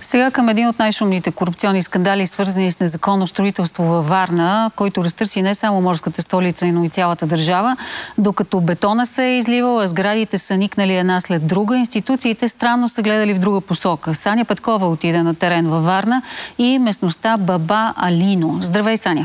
Сега към един от най-шумните корупционни скандали, свързани с незаконно строителство във Варна, който разтърси не само морската столица, но и цялата държава. Докато бетона се е изливал, а сградите са никнали една след друга, институциите странно са гледали в друга посока. Саня Петкова отиде на терен във Варна и местността Баба Алино. Здравей, Саня!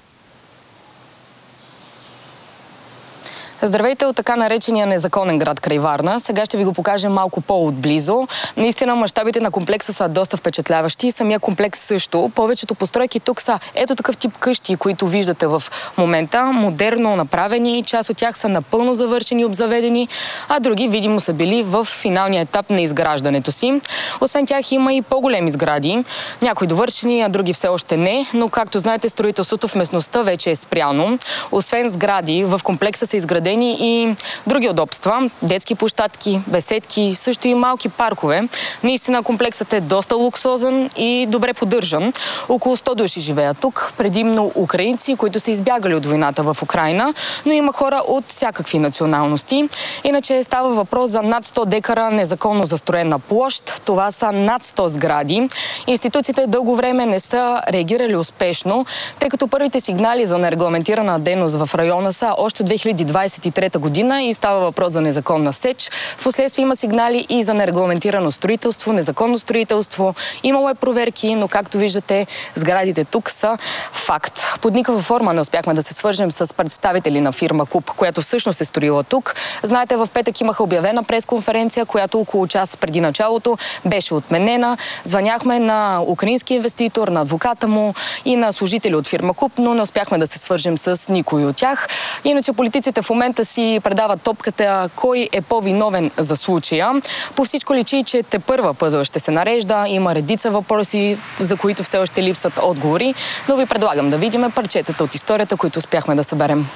Здравейте от така наречения незаконен град край Варна. Сега ще ви го покажем малко по-отблизо. Наистина мащабите на комплекса са доста впечатляващи. Самия комплекс също. Повечето постройки тук са ето такъв тип къщи, които виждате в момента. Модерно направени. Част от тях са напълно завършени и обзаведени, а други видимо са били в финалния етап на изграждането си. Освен тях има и по-големи сгради. Някои довършени, а други все още не. Но както знаете, строителството в местността вече е спряно. Освен сгради, в комплекса са изградени и други удобства. Детски площадки, беседки, също и малки паркове. Наистина комплексът е доста луксозен и добре поддържан. Около 100 души живеят тук, предимно украинци, които са избягали от войната в Украйна, но има хора от всякакви националности. Иначе става въпрос за над 100 декара незаконно застроена площ. Това са над 100 сгради. Институциите дълго време не са реагирали успешно, тъй като първите сигнали за нерегламентирана дейност в района са още 2023 година и става въпрос за незаконна сеч. Впоследствие има сигнали и за нерегламентирано строителство, незаконно строителство. Имало е проверки, но както виждате, сградите тук са факт. Под никаква форма не успяхме да се свържем с представители на фирма КУП, която всъщност е строила тук. Знаете, в петък имаха обявена пресконференция, която около час преди началото беше отменена. Звъняхме на украински инвеститор, на адвоката му и на служители от фирма КУП, но не успяхме да се свържем с никой от тях. Иначе политиците в момента си предават топката кой е по-виновен за случая. По всичко личи, че тепърва пъзъл ще се нарежда. Има редица въпроси, за които все още липсват отговори, но ви предлагам да видим парчетата от историята, които успяхме да съберем.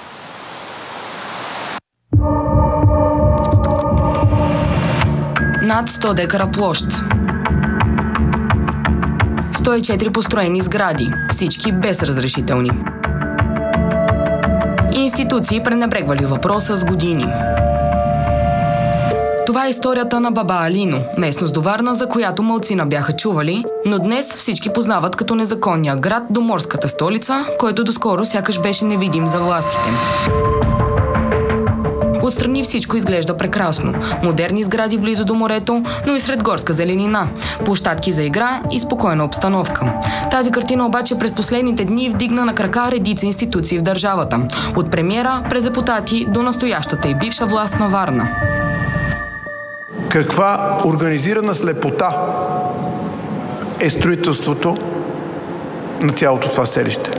Над 100 декара площ. 104 построени сгради, всички без разрешителни. Институции пренебрегвали въпроса с години. Това е историята на Баба Алино, местност до Варна, за която малцина бяха чували, но днес всички познават като незаконния град до морската столица, който доскоро сякаш беше невидим за властите. Отстрани всичко изглежда прекрасно. Модерни сгради близо до морето, но и сред горска зеленина. Площадки за игра и спокойна обстановка. Тази картина обаче през последните дни вдигна на крака редица институции в държавата. От премиера през депутати до настоящата и бивша власт на Варна. Каква организирана слепота е строителството на цялото това селище?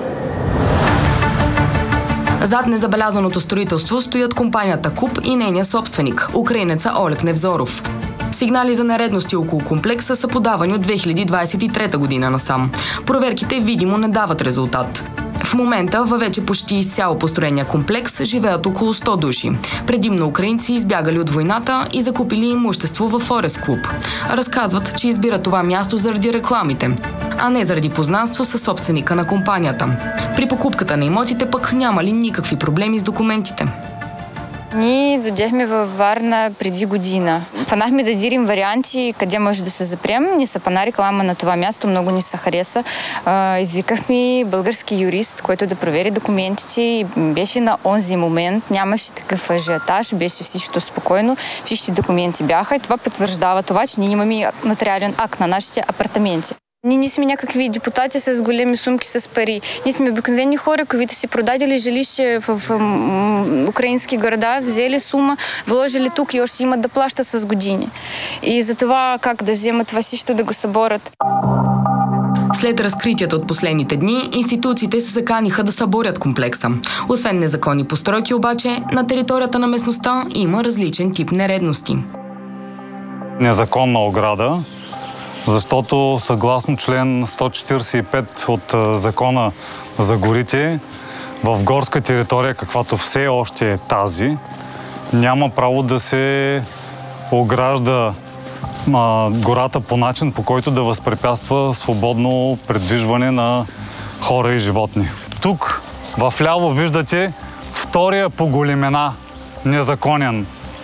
Зад незабелязаното строителство стоят компанията КУП и нейния собственик, украинеца Олег Невзоров. Сигнали за нередности около комплекса са подавани от 2023 година насам. Проверките видимо не дават резултат. В момента във вече почти изцяло построения комплекс живеят около 100 души. Предимно украинци избягали от войната и закупили имущество във Форест Клуб. Разказват, че избират това място заради рекламите, а не заради познанство със собственика на компанията. При покупката на имотите пък нямали никакви проблеми с документите. Ние дойдехме във Варна преди година. Фанахме да дирим варианти, къде може да се запрем. Ни се пана реклама на това място, много ни се хареса. Извикахме български юрист, който да провери документите и беше на онзи момент. Нямаше такъв ажиотаж, беше всичко спокойно. Всички документи бяха и това потвърждава това, че ние имаме нотариален акт на нашите апартаменти. Ние не сме някакви депутати с големи сумки с пари. Ние сме обикновени хора, които си продадели жилище в украински города, взели сума, вложили тук и още имат да плащат с години. И за това как да вземат това всичко да го съборят. След разкритията от последните дни, институциите се заканиха да съборят комплекса. Освен незаконни постройки обаче, на територията на местността има различен тип нередности. Незаконна ограда, защото съгласно член 145 от Закона за горите, в горска територия, каквато все още е тази, няма право да се огражда гората по начин, по който да възпрепятства свободно придвижване на хора и животни. Тук вляво виждате втория по големина незаконен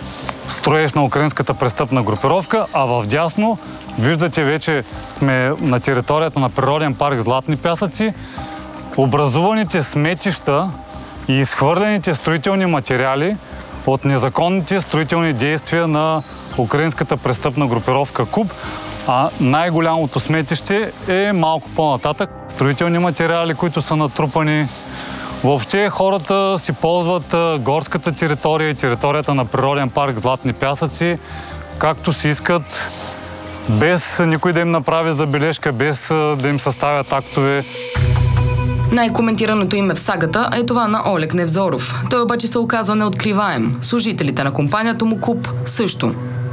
строеж на украинската престъпна групировка, а в дясно виждате вече сме на територията на природен парк Златни пясъци. Образуваните сметища и изхвърлените строителни материали от незаконните строителни действия на украинската престъпна групировка КУП, а най-голямото сметище е малко по-нататък. Строителни материали, които са натрупани. Въобще хората си ползват горската територия и територията на природен парк Златни пясъци, както си искат, без никой да им направи забележка, без да им съставят актове. Най-коментираното име в сагата е това на Олег Невзоров. Той обаче се оказва неоткриваем. Служителите на компанията му КУП също.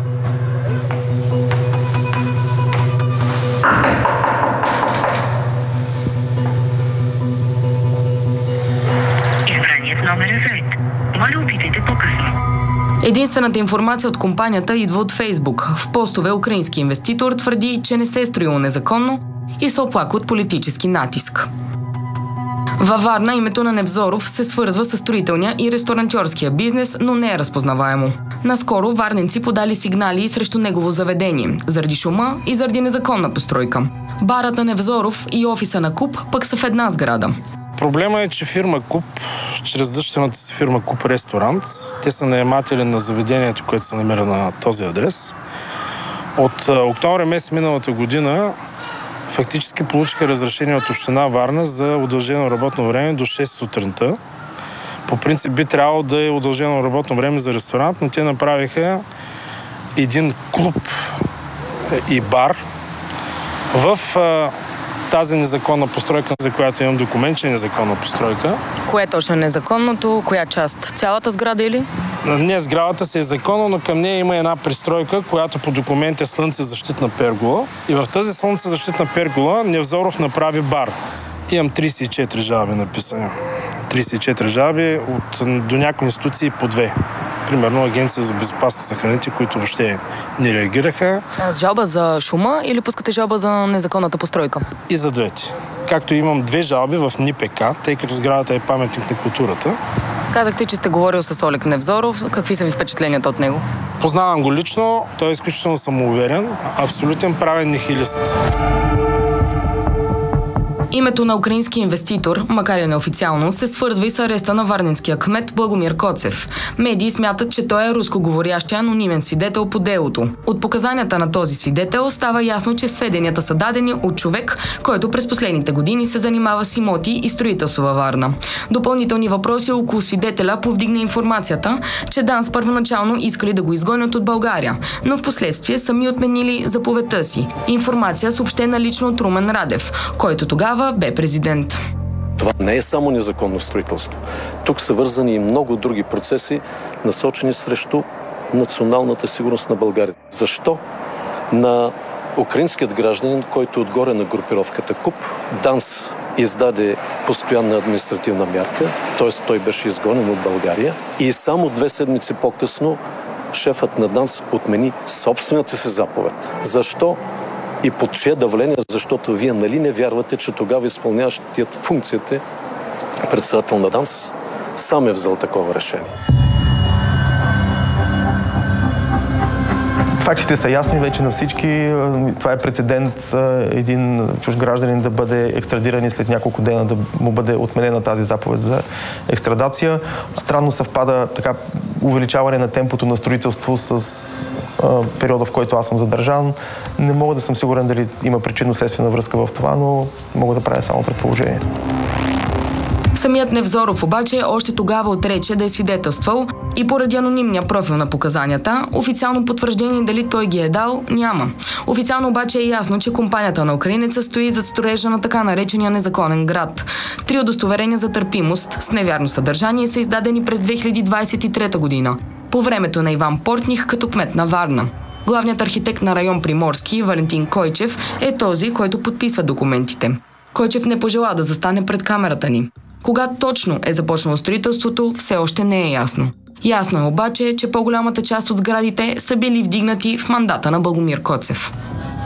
Избраният номер е зает. Моля, опитайте по-късно. Единствената информация от компанията идва от Фейсбук. В постове украински инвеститор твърди, че не се е строило незаконно и се оплака от политически натиск. Във Варна името на Невзоров се свързва с строителния и ресторантьорския бизнес, но не е разпознаваемо. Наскоро варненци подали сигнали срещу негово заведение, заради шума и заради незаконна постройка. Барът на Невзоров и офиса на КУП пък са в една сграда. Проблема е, че фирма КУП, чрез дъщерната си фирма КУП Ресторант, те са наематели на заведението, което се намира на този адрес. От октомври месец миналата година фактически получиха разрешение от община Варна за удължено работно време до 6 сутринта. По принцип би трябвало да е удължено работно време за ресторант, но те направиха един клуб и бар в тази незаконна постройка, за която имам документ, че е незаконна постройка. Кое точно е незаконното? Коя част? Цялата сграда или? Не, сградата си е законна, но към нея има една пристройка, която по документ е слънцезащитна пергола. И в тази слънцезащитна пергола Невзоров направи бар. Имам 34 жалби написани. 34 жалби до някои институции по 2. Примерно Агенция за безопасност на храните, които въобще не реагираха. Жалба за шума или пускате жалба за незаконната постройка? И за двете. Както имам 2 жалби в НИПК, тъй като сградата е паметник на културата. Казахте, че сте говорил с Олег Невзоров. Какви са ви впечатленията от него? Познавам го лично. Той е изключително самоуверен, абсолютен правен нихилист. Името на украински инвеститор, макар и неофициално, се свързва и с ареста на варненския кмет Благомир Коцев. Медии смятат, че той е рускоговорящия анонимен свидетел по делото. От показанията на този свидетел става ясно, че сведенията са дадени от човек, който през последните години се занимава с имоти и строителство във Варна. Допълнителни въпроси около свидетеля повдигна информацията, че ДАНС първоначално искали да го изгонят от България, но в последствие сами отменили заповедта си. Информация съобщена лично от Румен Радев, който тогава бе президент. Това не е само незаконно строителство. Тук са вързани и много други процеси, насочени срещу националната сигурност на България. Защо на украинският гражданин, който отгоре на групировката КУП, ДАНС издаде постоянна административна мярка, т.е. той беше изгонен от България и само 2 седмици по-късно шефът на ДАНС отмени собствената си заповед. Защо? И под чие давление, защото вие нали не вярвате, че тогава изпълняващият функцията председател на ДАНС сам е взел такова решение. Фактите са ясни вече на всички. Това е прецедент един чужд гражданин да бъде екстрадиран и след няколко дена да му бъде отменена тази заповед за екстрадация. Странно съвпада така увеличаване на темпото на строителство с периода, в който аз съм задържан. Не мога да съм сигурен дали има причинно-следствена връзка в това, но мога да правя само предположение. Самият Невзоров обаче още тогава отрече да е свидетелствал и поради анонимния профил на показанията, официално потвърждение дали той ги е дал няма. Официално обаче е ясно, че компанията на украинеца стои зад строежа на така наречения незаконен град. 3 удостоверения за търпимост с невярно съдържание са издадени през 2023 година, по времето на Иван Портних като кмет на Варна. Главният архитект на район Приморски, Валентин Койчев, е този, който подписва документите. Койчев не пожела да застане пред камерата ни. Кога точно е започнало строителството, все още не е ясно. Ясно е обаче, че по-голямата част от сградите са били вдигнати в мандата на Благомир Коцев.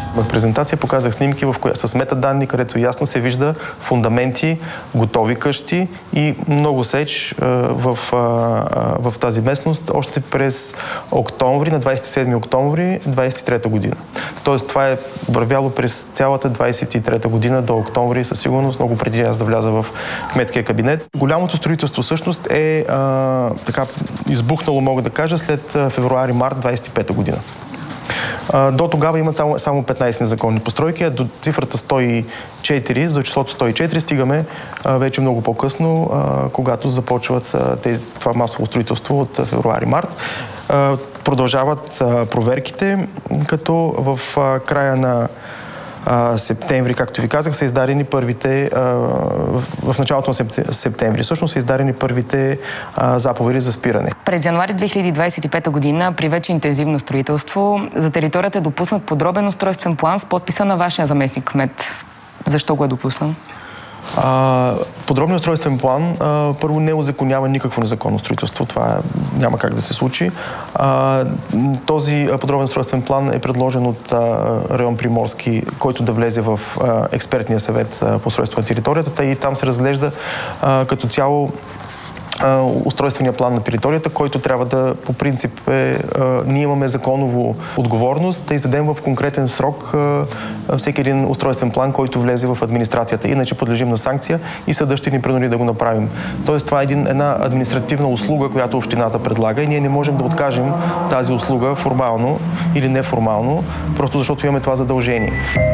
В презентация показах снимки с метаданни, където ясно се вижда фундаменти, готови къщи и много сеч в тази местност още през октомври, на 27 октомври 23 година. Тоест това е вървяло през цялата 23 година до октомври със сигурност, много преди аз да вляза в кметския кабинет. Голямото строителство всъщност е така избухнало, мога да кажа, след февруари-март 25 година. До тогава имат само 15 незаконни постройки, а до цифрата 104, за числото 104 стигаме вече много по-късно, когато започват това масово строителство от февруари-март. Продължават проверките, като в края на септември, както ви казах, са издадени първите, в началото на септември, всъщност са издадени първите заповеди за спиране. През януари 2025 година, при вече интензивно строителство, за територията е допуснат подробен устройствен план с подписа на вашия заместник кмет. Защо го е допуснал? Подробният устройствен план първо не узаконява никакво незаконно строителство. Това няма как да се случи. Този подробен устройствен план е предложен от район Приморски, който да влезе в експертния съвет по устройство на територията и там се разглежда като цяло устройствения план на територията, който трябва да, по принцип, ние имаме законово отговорност да издадем в конкретен срок всеки един устройствен план, който влезе в администрацията. Иначе подлежим на санкция и съдът ще ни принуди да го направим. Тоест, това е една административна услуга, която общината предлага и ние не можем да откажем тази услуга формално или неформално, просто защото имаме това задължение.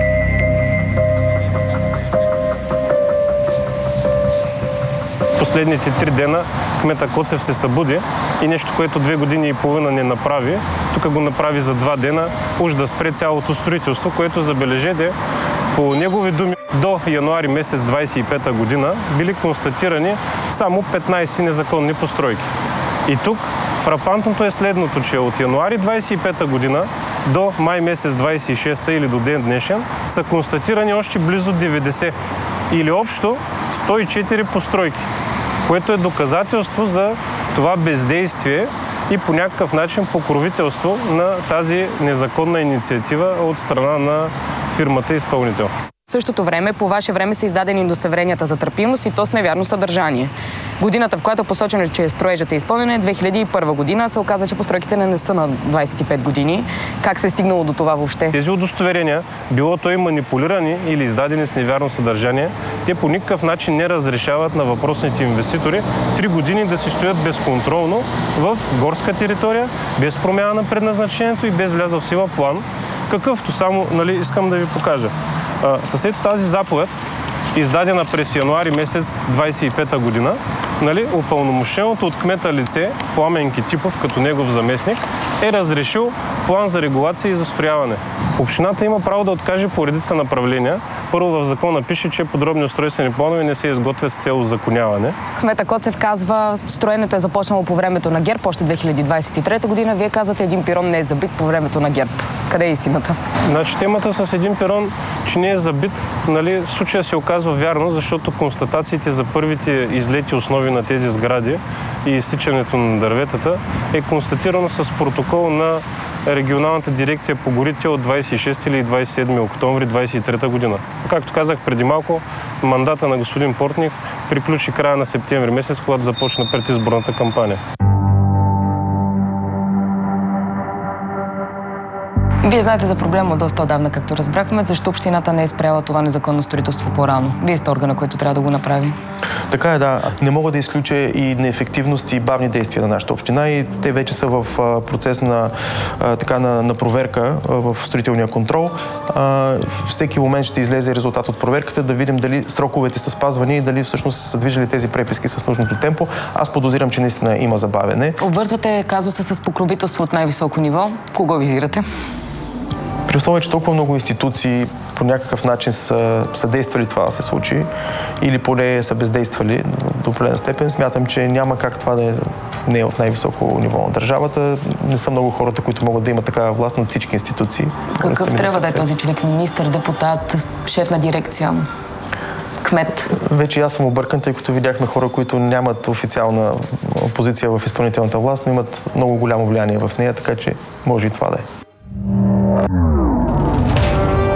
Последните 3 дена кмета Коцев се събуди и нещо, което 2 години и половина не направи, тук го направи за 2 дена, уж да спре цялото строителство, което, забележете, по негови думи до януари месец 25 година били констатирани само 15 незаконни постройки. И тук фрапантното е следното, че от януари 25 година до май месец 26 или до ден днешен са констатирани още близо 90 или общо 104 постройки, което е доказателство за това бездействие и по някакъв начин покровителство на тази незаконна инициатива от страна на фирмата изпълнител. В същото време, по ваше време са издадени удостоверенията за търпимост и то с невярно съдържание. Годината, в която е посочено, че строежът е изпълнен, е 2001 година. Се оказа, че постройките не са на 25 години. Как се е стигнало до това въобще? Тези удостоверения, било то и манипулирани или издадени с невярно съдържание, те по никакъв начин не разрешават на въпросните инвеститори 3 години да си стоят безконтролно в горска територия, без промяна на предназначението и без влязъл в сила план, какъвто само, искам да ви покажа. С ето тази заповед, издадена през януари месец 25 година, упълномощеното от кмета лице, Пламен Китипов, като негов заместник, е разрешил план за регулация и застрояване. Общината има право да откаже по редица направления. Първо в закона пише, че подробни устройствени планове не се изготвят с цел узаконяване. Кмета Коцев казва, строенето е започнало по времето на ГЕРБ, още 2023 година. Вие казвате, един пирон не е забит по времето на ГЕРБ. Къде е истината? Значи темата с един пирон, че не е забит, в случая се оказва вярно, защото констатациите за първите излети основи на тези сгради и изсичането на дърветата е констатирано с протокол на регионалната дирекция по горите от 26 или 27 октомври 2023 година. Както казах преди малко, мандата на господин Портних приключи края на септември месец, когато започна предизборната кампания. Вие знаете за проблема от доста отдавна, както разбрахме. Защо общината не е спряла това незаконно строителство по-рано? Вие сте органа, който трябва да го направи. Така е, да. Не мога да изключа и неефективност и бавни действия на нашата община и те вече са в процес на проверка в строителния контрол. Всеки момент ще излезе резултат от проверката, да видим дали сроковете са спазвани и дали всъщност са движили тези преписки с нужното темпо. Аз подозирам, че наистина има забавяне. Обвързвате казуса с покровителство от най-високо ниво. Кого визирате? При условие, че толкова много институции по някакъв начин са действали това да се случи или поне са бездействали до определена степен, смятам, че няма как това да не е от най-високо ниво на държавата. Не са много хората, които могат да имат такава власт над всички институции. Какъв трябва да е този човек? Министър, депутат, шеф на дирекция? Кмет? Вече аз съм объркан, тъй като видяхме хора, които нямат официална позиция в изпълнителната власт, но имат много голямо влияние в нея, така че може и това да е.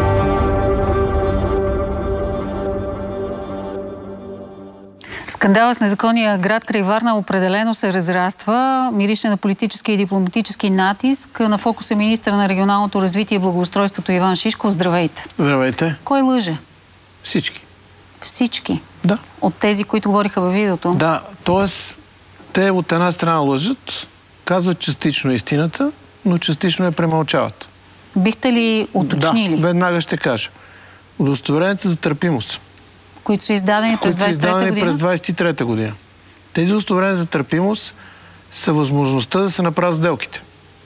Скандалът с незаконния град край Варна определено се разраства. Мирише на политически и дипломатически натиск. На фокус е министър на регионалното развитие и благоустройството Иван Шишков. Здравейте. Здравейте. Кой лъже? Всички. Всички? Да. От тези, които говориха във видеото? Да, т.е. те от една страна лъжат, казват частично истината, но частично я премълчават. Бихте ли уточнили? Да, веднага ще кажа. Удостоверенията за търпимост, които са издадени през 23-та година. Тези удостоверения за търпимост са възможността да се направят сделките.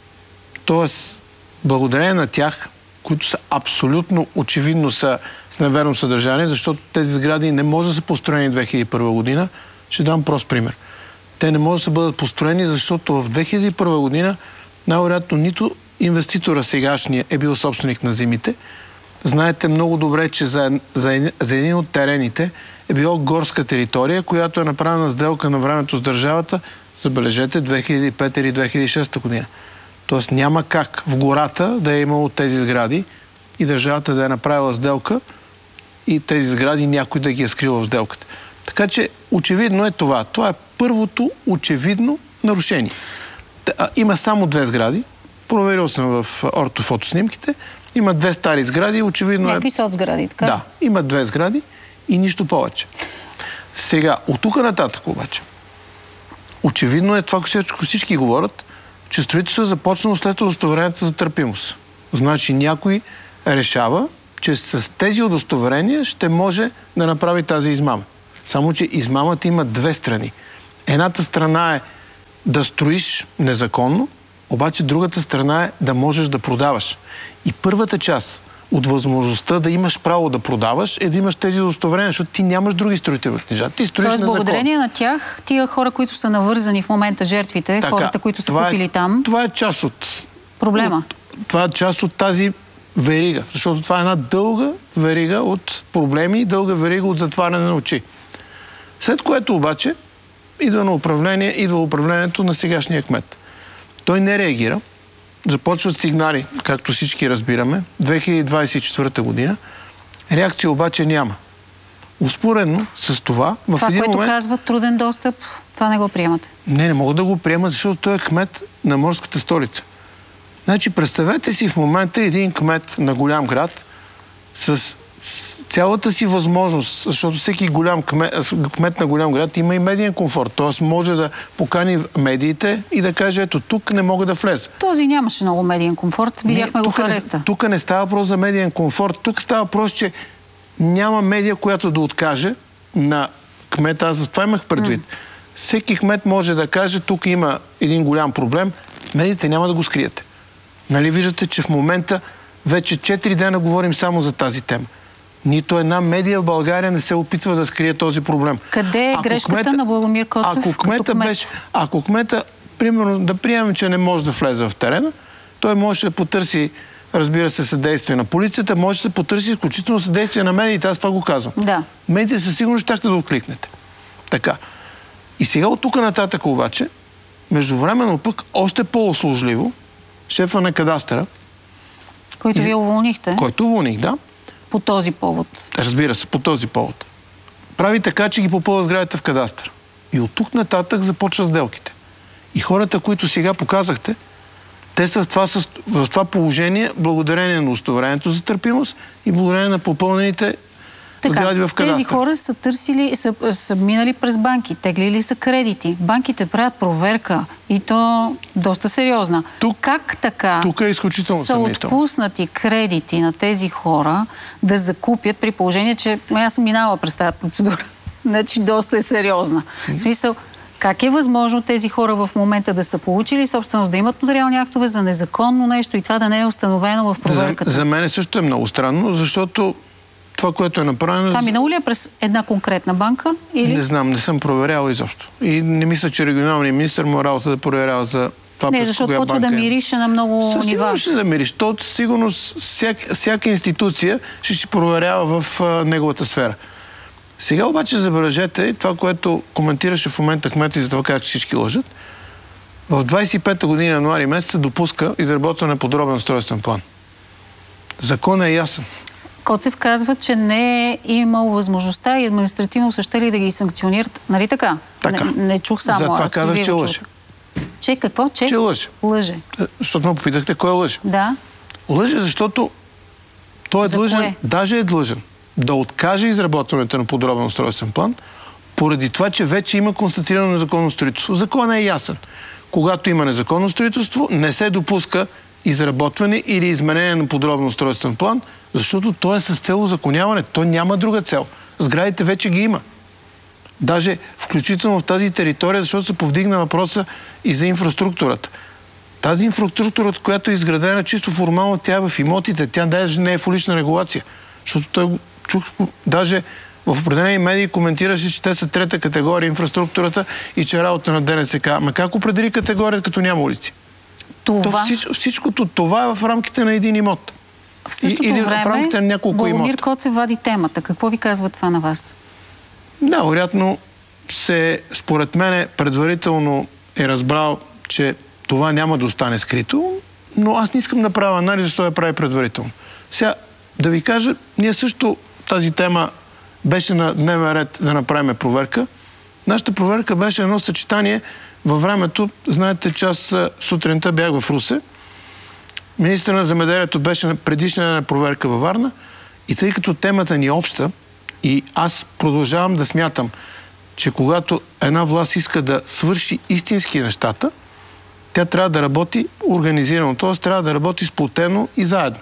Тоест, благодарение на тях, които са абсолютно очевидно са с неверно съдържание, защото тези сгради не може да са построени 2001 година. Ще дам прост пример. Те не може да бъдат построени, защото в 2001 година най-вероятно нито инвеститора сегашния е бил собственик на земите. Знаете много добре, че за един от терените е било горска територия, която е направена сделка на времето с държавата, забележете, 2005 или 2006 година. Тоест няма как в гората да е имало тези сгради и държавата да е направила сделка и тези сгради някой да ги е скрил в сделката. Така че очевидно е това. Това е първото очевидно нарушение. Има само 2 сгради. Проверил съм в ортофотоснимките. Има 2 стари сгради. Очевидно някакви соцсгради, така? Да, има 2 сгради и нищо повече. Сега, от тук нататък обаче, очевидно е това, което всички говорят, че строителството е започнало след удостоверенията за търпимост. Значи някой решава, че с тези удостоверения ще може да направи тази измама. Само че измамата има 2 страни. Едната страна е да строиш незаконно, обаче другата страна е да можеш да продаваш. И първата част от възможността да имаш право да продаваш е да имаш тези удостоверения, защото ти нямаш други строителни книжа. Ти строиш незаконно. Тоест, благодарение на тях, тия хора, които са навързани в момента жертвите, хората, които са купили там... Това е част от... проблема. Това е част от тази верига. Защото това е една дълга верига от проблеми, дълга верига от затваряне на очи. След което обаче идва управлението на сегашния кмет. Той не реагира. Започват сигнали, както всички разбираме, 2024 година. Реакция обаче няма. Успоредно с това... Това, което казва труден достъп, това не го приемате? Не могат да го приемат, защото той е кмет на морската столица. Значи, представете си в момента един кмет на голям град с цялата си възможност, защото всеки кмет на голям град има и медиен комфорт. Т.е. може да покани медиите и да каже, ето тук не мога да влеза. Този нямаше много медиен комфорт. Видяхме го в ареста. Тук не става въпрос за медиен комфорт. Тук става въпрос, че няма медия, която да откаже на кмета. Аз за това имах предвид. Всеки кмет може да каже, тук има един голям проблем. Медиите няма да го скриете. Нали виждате, че в момента вече 4 дена говорим само за тази тема. Нито една медия в България не се опитва да скрие този проблем. Къде е грешката на Благомир Коцев като кмет? Ако кмета, примерно, да приемем, че не може да влезе в терена, той може да потърси, разбира се, съдействие на полицията, може да се потърси изключително съдействие на медиите. Аз това го казвам. Да. Медиите със сигурност щяхте да откликнете. Така. И сега от тук нататък обаче, междувременно пък, още по-услужливо, шефа на кадастъра, който вие уволнихте. Който уволних, да. По този повод. Разбира се, по този повод. Прави така, че ги попълва сградите в кадастър. И от тук нататък започва сделките. И хората, които сега показахте, те са в това положение благодарение на удостоверението за търпимост и благодарение на попълнените сгради в кадастър. Тези хора са търсили, са минали през банки, теглили са кредити. Банките правят проверка и то доста сериозна. Как така е изключително са отпуснати кредити на тези хора да закупят при положение, че аз съм минала през тази процедура. Значи доста е сериозна. В смисъл, как е възможно тези хора в момента да са получили собственост, да имат нотариални актове за незаконно нещо и това да не е установено в проверката? За мен също е много странно, защото това, което е направено... Това минало ли е през една конкретна банка? Или? Не знам, не съм проверял изобщо. И не мисля, че регионалният министър му работа да проверява за това не, защото почва да мирише на много нива. Сигурно ще да мирише. То сигурно всяка институция ще проверява в неговата сфера. Сега обаче забележете това, което коментираше в момента кмет и за това как всички лъжат. В 25-та година януари месец се допуска изработване на подробен устройствен план. Законът е ясен. Коцев казва, че не е имал възможността и административно са щели да ги санкционират. Нали така? Така. Не чух само. Затова казах, че лъже. Че какво? Че лъже. Лъже. Защото ме попитахте кой лъже. Да. Лъже, защото той е длъжен, даже е длъжен да откаже изработването на подробен устройствен план, поради това, че вече има констатирано незаконно строителство. Законът е ясен. Когато има незаконно строителство, не се допуска изработване или изменение на подробен устройствен план, защото то е с цел узаконяване. То няма друга цел. Сградите вече ги има. Даже включително в тази територия, защото се повдигна въпроса и за инфраструктурата. Тази инфраструктура, която е изградена чисто формално, тя е в имотите. Тя даже не е в улична регулация. Защото той чух, даже в определени медии коментираше, че те са трета категория инфраструктурата и че работа на ДНСК. Ма как определи категория, като няма улици? Всичкото това е в рамките на един имот. В същото или време, в рамките на няколко имота. Богомир Коцев вади темата. Какво ви казва това на вас? Да, вероятно според мен предварително е разбрал, че това няма да остане скрито, но аз не искам да правя анализ, защо я прави предварително. Сега, да ви кажа, ние също тази тема беше на дневен ред да направим проверка. Нашата проверка беше едно съчетание във времето. Знаете, че аз сутринта бях в Русе. Министър на земеделието беше на предишна проверка във Варна и тъй като темата ни е обща и аз продължавам да смятам, че когато една власт иска да свърши истински нещата, тя трябва да работи организирано, т.е. трябва да работи сплотено и заедно.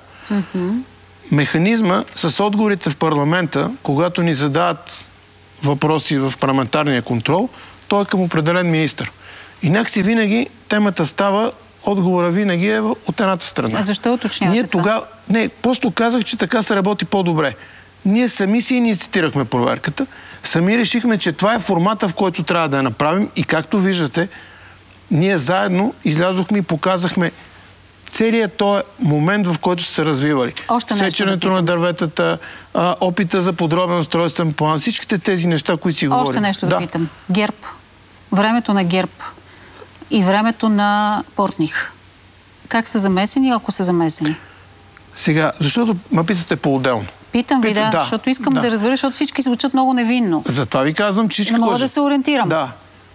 Механизма с отговорите в парламента, когато ни задават въпроси в парламентарния контрол, той е към определен министър. И някакси винаги темата става, отговора винаги е от едната страна. А защо уточнявате това? Не, просто казах, че така се работи по-добре. Ние сами си инициирахме проверката, сами решихме, че това е формата, в който трябва да я направим и както виждате, ние заедно излязохме и показахме целият този момент, в който са се развивали. Сеченето на дърветата, опита за подробен устройствен план, всичките тези неща, които си говорим. Още нещо да питам. ГЕРБ. Времето на ГЕРБ и времето на Портних. Как са замесени, ако са замесени? Сега, защото ме питате по-отделно. Питам ви, защото искам да разбера, защото всички звучат много невинно. Затова ви казвам, че всички не мога да се ориентирам. Да.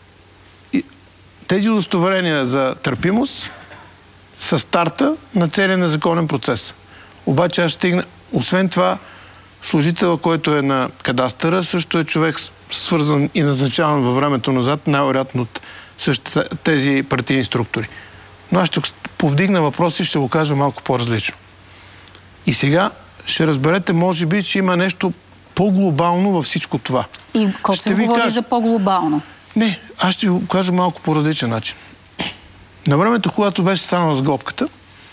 Тези удостоверения за търпимост са старта на целия незаконен процес. Обаче аз стигна... Освен това, служителът, който е на кадастъра, също е човек свързан и назначаван във времето назад, най-вероятно от същите тези партийни структури. Но аз ще повдигна въпроси и ще го кажа малко по-различно. И сега ще разберете, може би, че има нещо по-глобално във всичко това. И Коцев говори за по-глобално. Не, аз ще ви го кажа малко по различен начин. На времето, когато беше станала сглобката,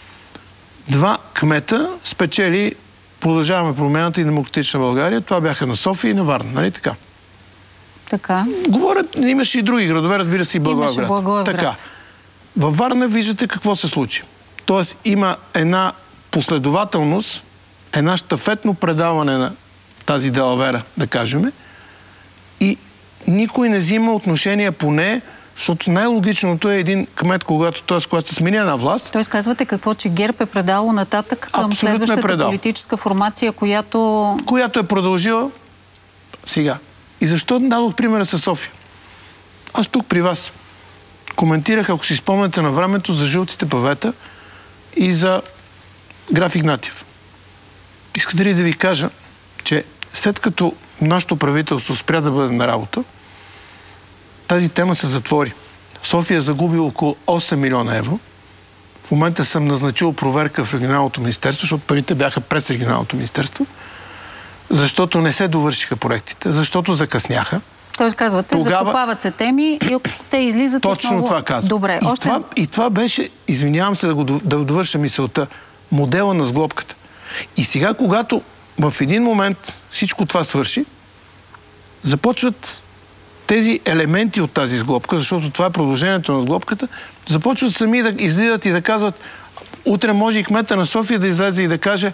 два кмета спечели Продължаваме промяната и Демократична България. Това бяха на София и на Варна, нали така? Така. Говорят, имаше и други градове, разбира се и Благоевград. Имаше Благоевград. Така. Във Варна виждате какво се случи. Тоест има една последователност, една щафетно предаване на тази далавера, да кажем, и никой не взима отношение по нея, защото най-логичното е един кмет, когато се смени една власт. Тоест казвате какво, че ГЕРБ е предало нататък към следващата политическа формация, която е продължила сега. И защо дадох примера със София? Аз тук при вас коментирах, ако си спомняте на времето, за жълтите павета и за граф Игнатиев. Искате ли да ви кажа, че след като нашето правителство спря да бъде на работа, тази тема се затвори. София загуби около 8 милиона евро. В момента съм назначил проверка в регионалното министерство, защото парите бяха през регионалното министерство, защото не се довършиха проектите, защото закъсняха. Тоест казвате, закопават се теми и те излизат точно отново. Това казвам. Добре, и това беше, извинявам се да довърша мисълта, модела на сглобката. И сега, когато в един момент всичко това свърши, започват тези елементи от тази сглобка, защото това е продължението на сглобката, започват сами да излизат и да казват, утре може и кмета на София да излезе и да каже,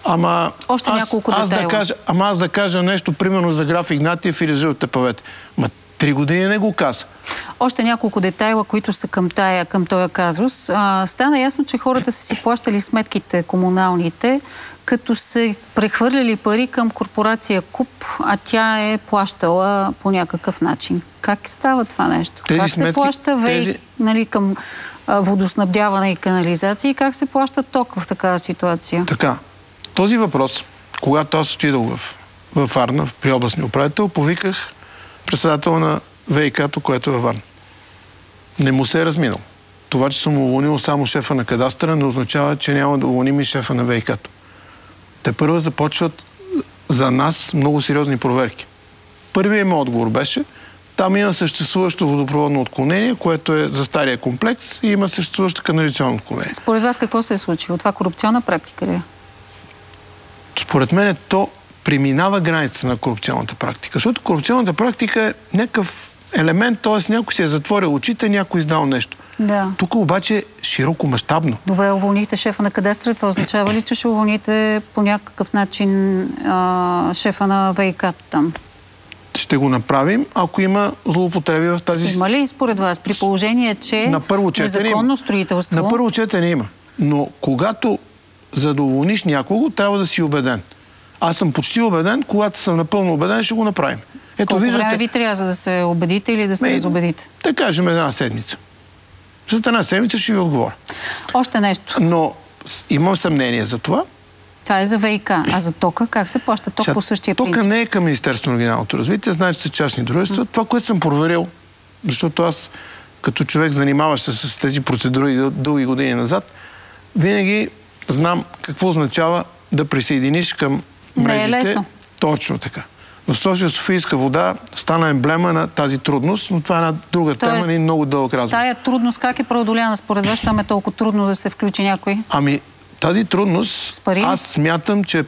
аз да кажа нещо, примерно за граф Игнатиев или за жълтите павета. 3 години не го каза. Още няколко детайла, които са към този казус. Стана ясно, че хората са си плащали сметките комуналните, като се прехвърляли пари към корпорация КУП, а тя е плащала по някакъв начин. Как става това нещо? Как се плаща ВЕИ към водоснабдяване и канализация и как се плаща ток в такава ситуация? Така, този въпрос, когато аз отидох в Варна, при областния управител, повиках председател на ВИК-то, което е във Варна. Не му се е разминал. Това, че съм уволнил само шефа на кадастъра, не означава, че няма да уволним и шефа на ВИК-то. Те първо започват за нас много сериозни проверки. Първият им отговор беше, там има съществуващо водопроводно отклонение, което е за стария комплекс и има съществуващо канализационно отклонение. Според вас какво се е случило? Това корупционна практика ли? Според мен то преминава граница на корупционната практика. Защото корупционната практика е някакъв елемент, т.е. някой си е затворил очите, някой издал нещо. Да. Тук обаче е широко мащабно. Добре, уволнихте шефа на кадастъра. Това означава ли, че ще уволните по някакъв начин шефа на ВИК-то там? Ще го направим, ако има злоупотреби в тази... Има ли според вас, при положение, че незаконно строителство... На първо четене има. Но когато за да уволниш някого, трябва да си убеден. Аз съм почти убеден, когато съм напълно убеден, ще го направим. Колко време ви трябва, за да се убедите или да се разубедите? Да кажем една седмица. За една седмица ще ви отговоря. Още нещо. Но имам съмнение за това. Това е за ВИК. А за тока как се плаща? Ток по същия принцип? Тока не е към Министерството на регионалното развитие, знаете, че са частни дружества. Това, което съм проверил, защото аз като човек занимаващ се с тези процедури дълги години назад, винаги знам какво означава да присъединиш към мрежите. Не е лесно. Точно така. В София-Софийска вода стана емблема на тази трудност, но това е една друга тема и много дълъг разговор. Тая трудност как е преодоляна според вас? Там е толкова трудно да се включи някой? Ами, тази трудност аз смятам, че е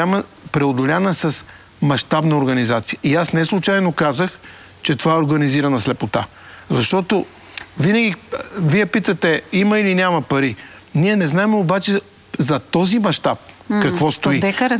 преодоляна с мащабна организация. И аз не случайно казах, че това е организирана слепота. Защото винаги вие питате, има или няма пари. Ние не знаем обаче за този мащаб какво стои.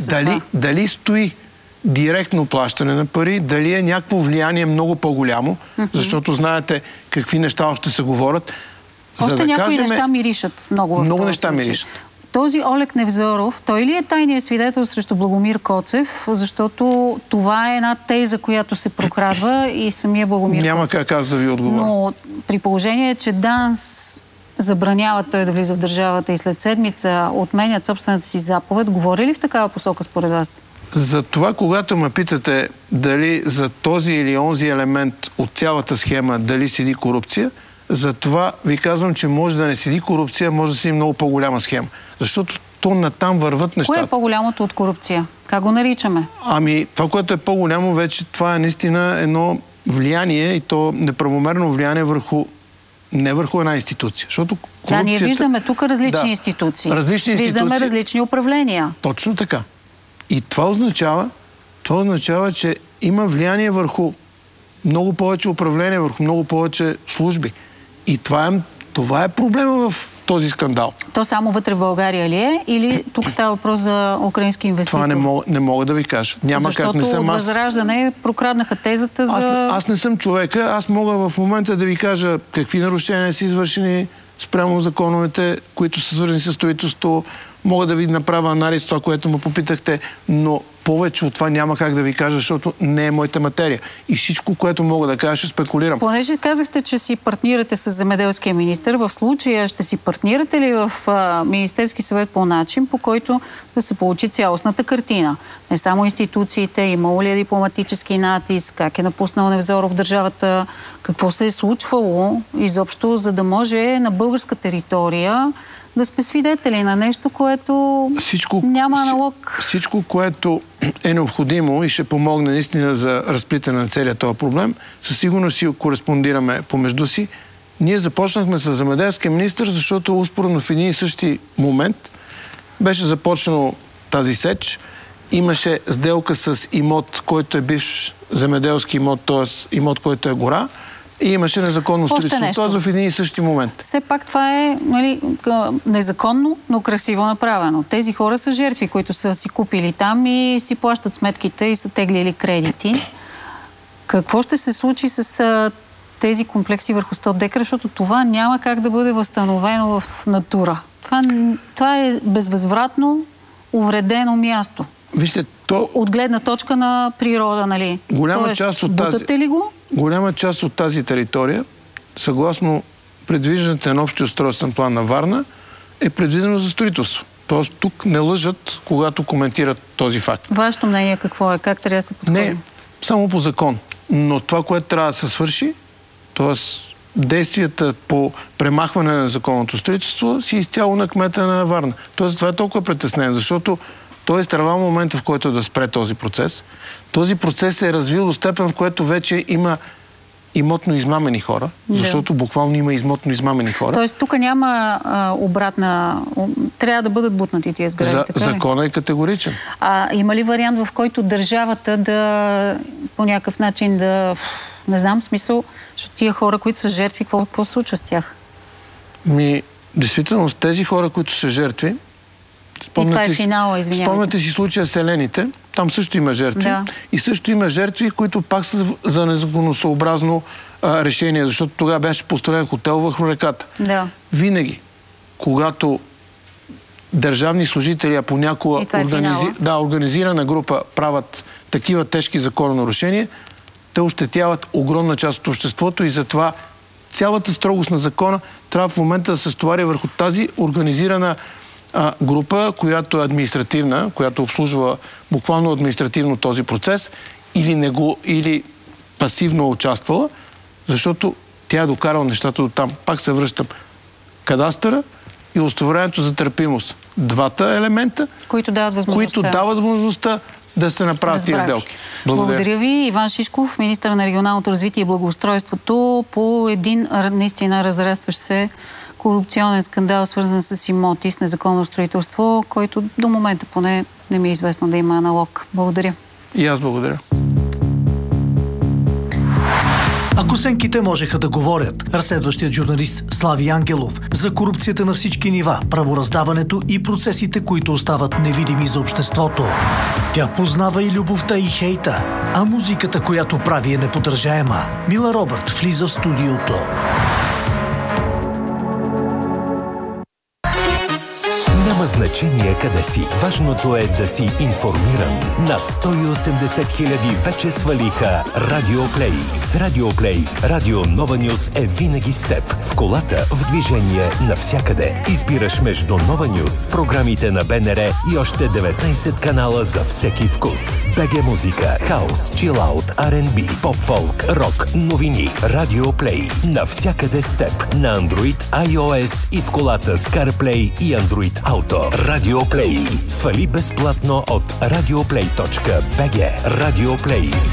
Дали стои директно плащане на пари, дали е някакво влияние много по-голямо, защото знаете какви неща още се говорят. Още някои неща миришат много в това. Много неща миришат. Този Олег Невзоров, той ли е тайният свидетел срещу Благомир Коцев? Защото това е една теза, която се прокрадва и самия Благомир Коцев. Няма как аз да ви отговоря. Но при положение, че ДАНС забраняват той да влиза в държавата и след седмица отменят собствената си заповед, говори ли в такава посока според вас? За това, когато ме питате дали за този или онзи елемент от цялата схема дали седи корупция, за това ви казвам, че може да не седи корупция, може да седи много по-голяма схема. Защото то натам върват нещата. Кое е по-голямото от корупция? Как го наричаме? Ами, това, което е по-голямо, вече това е наистина едно влияние и то неправомерно влияние не върху една институция. Защото корупцията... ние виждаме тук различни институции. Виждаме различни управления. Точно така. И това означава, че има влияние върху много повече управление, върху много повече служби. И това е проблема в този скандал. То само вътре в България ли е? Или тук става въпрос за украински инвеститор? Това не мога да ви кажа. Защото от Възраждане прокраднаха тезата за... Аз не съм човека. Аз мога в момента да ви кажа какви нарушения са извършени спрямо законовете, които са свързани с строителство. Мога да ви направя анализ това, което ме попитахте, но повече от това няма как да ви кажа, защото не е моята материя. И всичко, което мога да кажа, ще спекулирам. Понеже казахте, че си партнирате с земеделския министър, в случая ще си партнирате ли в Министерски съвет по начин, по който да се получи цялостната картина? Не само институциите, имало ли е дипломатически натиск, как е напуснал Невзоров държавата, какво се е случвало изобщо, за да може на българска територия да сме свидетели на нещо, което няма аналог. Всичко, което е необходимо и ще помогне наистина за разплитане на целия този проблем, със сигурност си кореспондираме помежду си. Ние започнахме с земеделския министър, защото успоредно в един и същи момент беше започнал тази сеч. Имаше сделка с имот, който е бивш земеделски имот, т.е. имот, който е гора. И имаше незаконно строителство. Това в един и същи момент. Все пак това е незаконно, но красиво направено. Тези хора са жертви, които са си купили там и си плащат сметките и са теглили кредити. Какво ще се случи с тези комплекси върху 100 декара, защото това няма как да бъде възстановено в натура. Това е безвъзвратно увредено място. Вижте, от гледна точка на природа, нали? Голяма част от тази територия, съгласно предвиждането на общия устройствен план на Варна, е предвидено за строителство. Тоест тук не лъжат, когато коментират този факт. Вашето мнение какво е? Как трябва да се подходи? Не, само по закон. Но това, което трябва да се свърши, т.е. действията по премахване на законното строителство, си изцяло на кмета на Варна. Тоест това е толкова притеснено, защото той изтърва момента, в който да спре този процес. Този процес се е развил до степен, в който вече има имотно измамени хора, защото буквално има имотно измамени хора. Тоест тук няма обратна... Трябва да бъдат бутнати тия сгради, така ли? Законът е категоричен. Има ли вариант, в който държавата да по някакъв начин да... Не знам, смисъл, защото тия хора, които са жертви, какво се случва с тях? Действително, тези хора, които са жертви, и това е финала, извинявайте. Спомняте си случая с Елените, там също има жертви. Да. И също има жертви, които пак са за незаконосъобразно решение, защото тогава беше построен хотел върху реката. Да. Винаги, когато държавни служители, а понякога организирана група правят такива тежки закононарушения, те ощетяват огромна част от обществото и затова цялата строгост на закона трябва в момента да се стовари върху тази организирана група, която е административна, която обслужва буквално административно този процес или пасивно участвала, защото тя е докарала нещата до там. Пак се връщам. Кадастъра и удостоверението за търпимост. Двата елемента, които дават възможността да се направят тия сделки. Благодаря ви. Иван Шишков, министър на регионалното развитие и благоустройството, по един наистина разрастващ се корупционен скандал, свързан с имоти, с незаконно строителство, който до момента поне не ми е известно да има аналог. Благодаря. И аз благодаря. Ако сенките можеха да говорят, разследващият журналист Слави Ангелов за корупцията на всички нива, правораздаването и процесите, които остават невидими за обществото. Тя познава и любовта, и хейта, а музиката, която прави, е неподражаема. Мила Робърт влиза в студиото. Няма значение къде си. Важното е да си информиран. Над 180 хиляди вече свалиха Радиоплей. С Радиоплей Радио Нова Нюс е винаги с теб. В колата, в движение, навсякъде. Избираш между Нова Нюс, програмите на БНР и още 19 канала за всеки вкус. БГ музика, хаус, чилаут, R&B, поп-фолк, рок, новини. Радиоплей. Навсякъде с теб. На Android, iOS и в колата с CarPlay и Android Auto. Радиоплей. Свали безплатно от radioplay.bg. Радиоплей.